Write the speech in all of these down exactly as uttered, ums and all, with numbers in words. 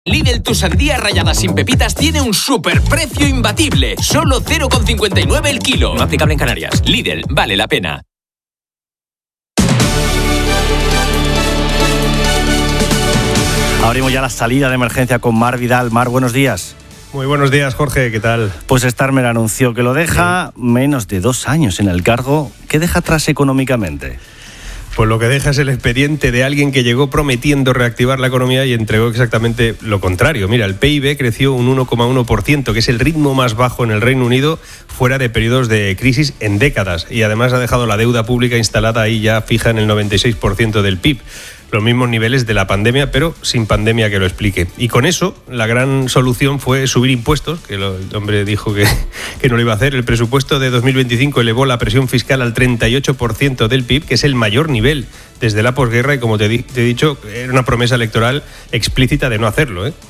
Lidl, tu sandía rallada sin pepitas tiene un superprecio imbatible. Solo cero coma cincuenta y nueve el kilo. No aplicable en Canarias. Lidl, vale la pena. Abrimos ya la salida de emergencia con Mar Vidal. Mar, buenos días. Muy buenos días, Jorge, ¿qué tal? Pues Starmer anunció que lo deja menos de dos años en el cargo. ¿Qué deja atrás económicamente? Pues lo que deja es el expediente de alguien que llegó prometiendo reactivar la economía y entregó exactamente lo contrario. Mira, el P I B creció un uno coma uno por ciento, que es el ritmo más bajo en el Reino Unido fuera de periodos de crisis en décadas. Y además ha dejado la deuda pública instalada ahí ya fija en el noventa y seis por ciento del P I B. Los mismos niveles de la pandemia, pero sin pandemia que lo explique. Y con eso, la gran solución fue subir impuestos, que lo, el hombre dijo que, que no lo iba a hacer. El presupuesto de dos mil veinticinco elevó la presión fiscal al treinta y ocho por ciento del P I B, que es el mayor nivel desde la posguerra, y como te, di, te he dicho, era una promesa electoral explícita de no hacerlo, ¿eh?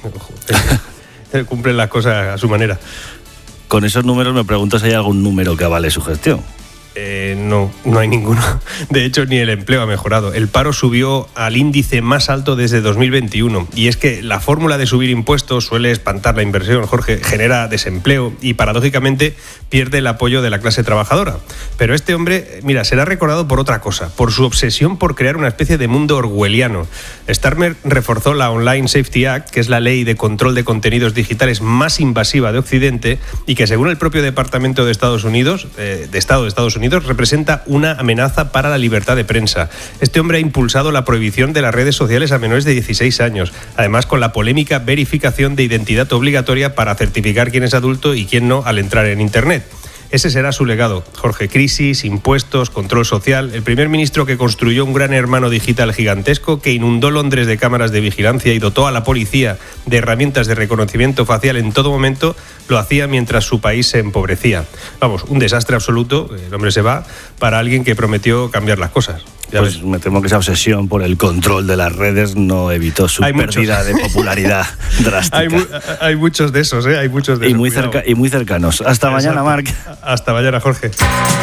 Cumplen las cosas a su manera. Con esos números me pregunto si hay algún número que avale su gestión. Eh, no, no hay ninguno. De hecho, ni el empleo ha mejorado. El paro subió al índice más alto desde dos mil veintiuno. Y es que la fórmula de subir impuestos suele espantar la inversión, Jorge, genera desempleo y, paradójicamente, pierde el apoyo de la clase trabajadora. Pero este hombre, mira, será recordado por otra cosa, por su obsesión por crear una especie de mundo orwelliano. Starmer reforzó la Online Safety Act, que es la ley de control de contenidos digitales más invasiva de Occidente y que, según el propio Departamento de Estados Unidos, eh, de Estado de Estados Unidos, Unidos, representa una amenaza para la libertad de prensa. Este hombre ha impulsado la prohibición de las redes sociales a menores de dieciséis años, además con la polémica verificación de identidad obligatoria para certificar quién es adulto y quién no al entrar en Internet. Ese será su legado, Jorge. Crisis, impuestos, control social. El primer ministro que construyó un gran hermano digital gigantesco que inundó Londres de cámaras de vigilancia y dotó a la policía de herramientas de reconocimiento facial en todo momento, lo hacía mientras su país se empobrecía. Vamos, un desastre absoluto. El hombre se va para alguien que prometió cambiar las cosas. Ya pues ves. Me temo que esa obsesión por el control de las redes no evitó su Hay pérdida muchos. de popularidad drástica. Hay, mu- hay muchos de esos, ¿eh? Hay muchos de y, esos. muy Cuidado. cerca, y muy cercanos. Hasta Exacto. mañana, Marc. Hasta mañana, Jorge.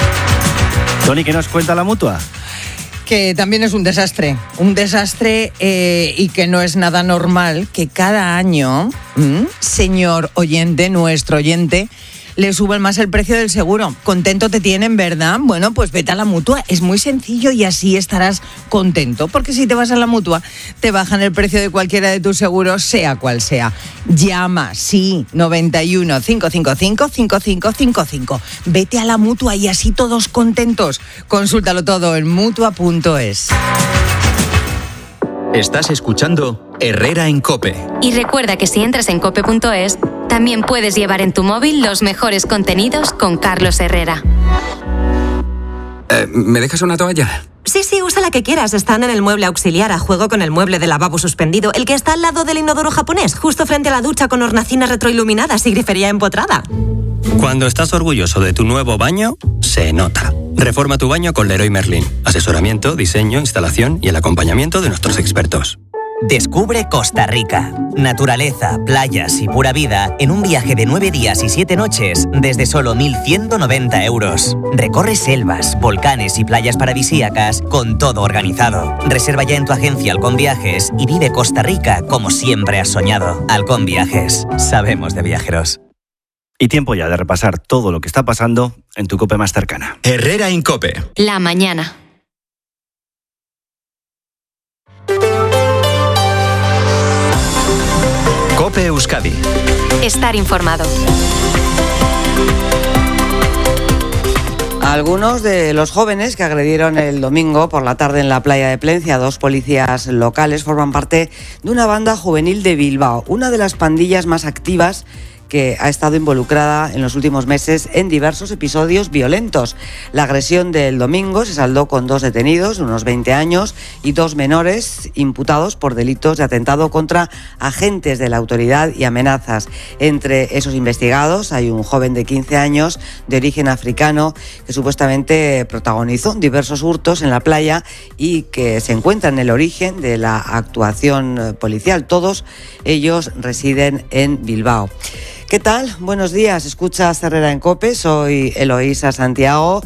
Tony, ¿qué nos cuenta la Mutua? Que también es un desastre, un desastre eh, y que no es nada normal que cada año, ¿m? señor oyente, nuestro oyente, le suben más el precio del seguro. Contento te tienen, ¿verdad? Bueno, pues vete a la Mutua. Es muy sencillo y así estarás contento. Porque si te vas a la Mutua, te bajan el precio de cualquiera de tus seguros, sea cual sea. Llama, sí, noventa y uno, cinco cinco cinco, cinco cinco cinco cinco. Vete a la Mutua y así todos contentos. Consúltalo todo en mutua punto es. Estás escuchando Herrera en COPE. Y recuerda que si entras en cope punto es, también puedes llevar en tu móvil los mejores contenidos con Carlos Herrera. Eh, ¿Me dejas una toalla? Sí, sí, usa la que quieras. Están en el mueble auxiliar a juego con el mueble de lavabo suspendido, el que está al lado del inodoro japonés, justo frente a la ducha con hornacinas retroiluminadas y grifería empotrada. Cuando estás orgulloso de tu nuevo baño, se nota. Reforma tu baño con Leroy Merlin. Asesoramiento, diseño, instalación y el acompañamiento de nuestros expertos. Descubre Costa Rica. Naturaleza, playas y pura vida en un viaje de nueve días y siete noches desde solo mil ciento noventa euros. Recorre selvas, volcanes y playas paradisíacas con todo organizado. Reserva ya en tu agencia Halcón Viajes y vive Costa Rica como siempre has soñado. Halcón Viajes. Sabemos de viajeros. Y tiempo ya de repasar todo lo que está pasando en tu COPE más cercana. Herrera en COPE. La mañana. COPE Euskadi. Estar informado. Algunos de los jóvenes que agredieron el domingo por la tarde en la playa de Plencia a dos policías locales forman parte de una banda juvenil de Bilbao, una de las pandillas más activas que ha estado involucrada en los últimos meses en diversos episodios violentos. La agresión del domingo se saldó con dos detenidos de unos veinte años y dos menores imputados por delitos de atentado contra agentes de la autoridad y amenazas. Entre esos investigados hay un joven de quince años de origen africano que supuestamente protagonizó diversos hurtos en la playa y que se encuentra en el origen de la actuación policial. Todos ellos residen en Bilbao. ¿Qué tal? Buenos días. Escuchas Herrera en COPE. Soy Eloísa Santiago.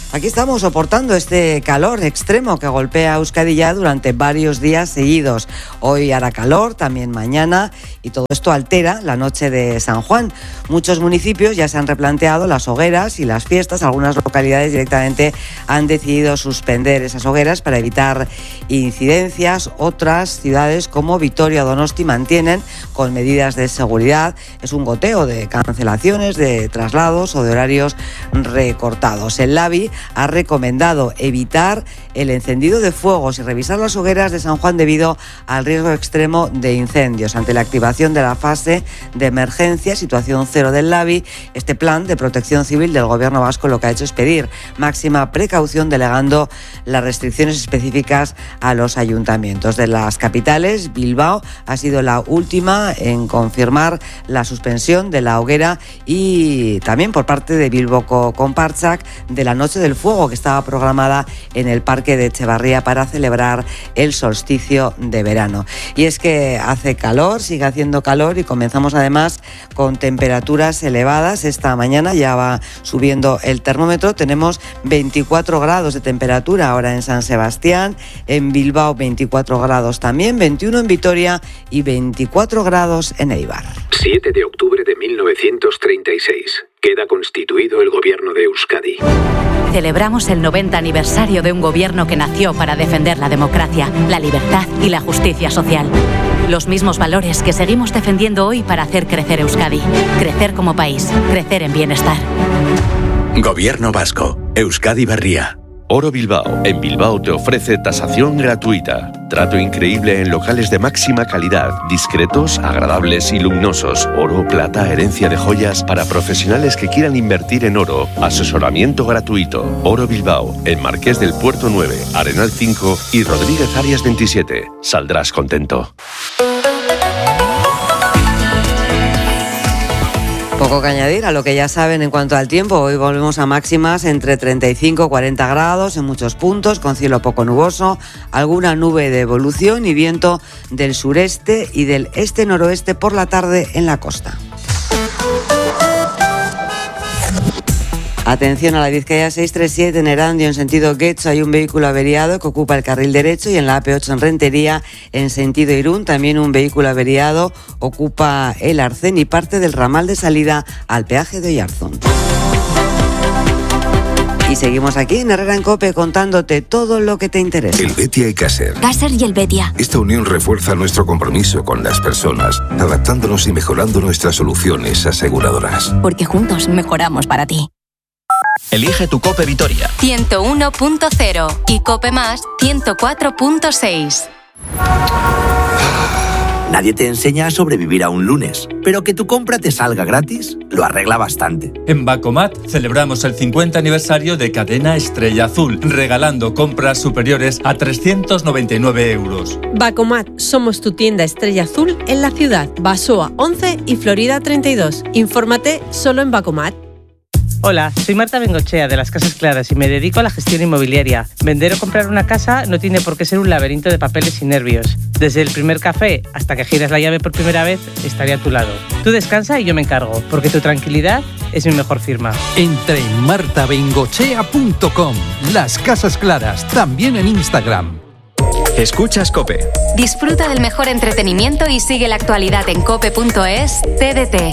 Aquí estamos soportando este calor extremo que golpea a Euskadi ya durante varios días seguidos. Hoy hará calor, también mañana, y todo esto altera la noche de San Juan. Muchos municipios ya se han replanteado las hogueras y las fiestas. Algunas localidades directamente han decidido suspender esas hogueras para evitar incidencias. Otras ciudades como Vitoria o Donosti mantienen con medidas de seguridad. Es un goteo de cancelaciones, de traslados o de horarios recortados. El Labi ha recomendado evitar el encendido de fuegos y revisar las hogueras de San Juan debido al riesgo extremo de incendios. Ante la activación de la fase de emergencia, situación cero del Labi, este plan de protección civil del Gobierno vasco lo que ha hecho es pedir máxima precaución, delegando las restricciones específicas a los ayuntamientos. De las capitales, Bilbao ha sido la última en confirmar la suspensión de la hoguera, y también por parte de Bilboko Konpartsak de la Noche del Fuego, que estaba programada en el Parque de Etxebarria para celebrar el solsticio de verano. Y es que hace calor, sigue haciendo calor, y comenzamos además con temperaturas elevadas. Esta mañana ya va subiendo el termómetro, tenemos veinticuatro grados de temperatura ahora en San Sebastián, en Bilbao veinticuatro grados también, veintiuno en Vitoria y veinticuatro grados en Eibar. siete de octubre de mil novecientos treinta y seis. Queda constituido el gobierno de Euskadi. Celebramos el noventa aniversario de un gobierno que nació para defender la democracia, la libertad y la justicia social. Los mismos valores que seguimos defendiendo hoy para hacer crecer Euskadi. Crecer como país, crecer en bienestar. Gobierno vasco, Euskadi Berria. Oro Bilbao. En Bilbao te ofrece tasación gratuita. Trato increíble en locales de máxima calidad, discretos, agradables y luminosos. Oro, plata, herencia de joyas para profesionales que quieran invertir en oro. Asesoramiento gratuito. Oro Bilbao. En Marqués del Puerto nueve, Arenal cinco y Rodríguez Arias veintisiete. Saldrás contento. Poco que añadir a lo que ya saben en cuanto al tiempo. Hoy volvemos a máximas entre treinta y cinco y cuarenta grados en muchos puntos, con cielo poco nuboso, alguna nube de evolución y viento del sureste y del este-noroeste por la tarde en la costa. Atención a la Vizcaya seiscientos treinta y siete en Erandio en sentido Getxo, hay un vehículo averiado que ocupa el carril derecho, y en la A P ocho en Rentería en sentido Irún también un vehículo averiado ocupa el arcén y parte del ramal de salida al peaje de Oyarzún. Y seguimos aquí en Herrera en Cope contándote todo lo que te interesa. El Betia y Caser. Caser y el Betia. Esta unión refuerza nuestro compromiso con las personas, adaptándonos y mejorando nuestras soluciones aseguradoras. Porque juntos mejoramos para ti. Elige tu Cope Vitoria. ciento uno punto cero y Cope Más ciento cuatro punto seis. Nadie te enseña a sobrevivir a un lunes, pero que tu compra te salga gratis lo arregla bastante. En Bancomat celebramos el cincuenta aniversario de Cadena Estrella Azul, regalando compras superiores a trescientos noventa y nueve euros. Bancomat, somos tu tienda Estrella Azul en la ciudad, Basoa once y Florida treinta y dos. Infórmate solo en Bancomat. Hola, soy Marta Bengochea de Las Casas Claras y me dedico a la gestión inmobiliaria. Vender o comprar una casa no tiene por qué ser un laberinto de papeles y nervios. Desde el primer café hasta que giras la llave por primera vez, estaré a tu lado. Tú descansa y yo me encargo, porque tu tranquilidad es mi mejor firma. Entra en marta bengochea punto com. Las Casas Claras, también en Instagram. Escuchas Cope. Disfruta del mejor entretenimiento y sigue la actualidad en cope punto es. T D T.